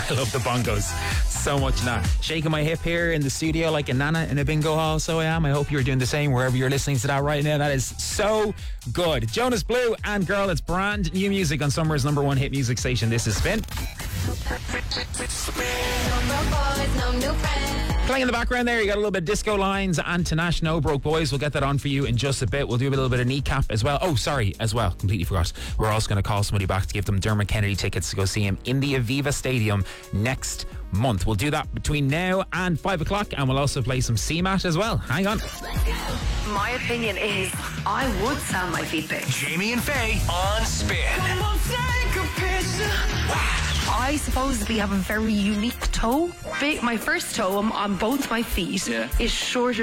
I love the bongos so much now. Shaking my hip here in the studio like a nana in a bingo hall, so I am. I hope you're doing the same wherever you're listening to that right now. That is so good. Jonas Blue and Girl, it's brand new music on Summer's #1 hit music station. This is Spin. Playing in the background there, you got a little bit of Disco Lines and Tinashe, No Broke Boys. We'll get that on for you in just a bit. We'll do a little bit of Kneecap as well. Oh, sorry, as well, completely forgot. We're also going to call somebody back to give them Dermot Kennedy tickets to go see him in the Aviva Stadium next month. We'll do that between now and 5 o'clock, and we'll also play some CMAT as well. Hang on. My opinion is I would sell my feet pics. Jamie and Faye on Spin. Come on, take a picture. I supposedly have a very unique toe. My first toe on both my feet is shorter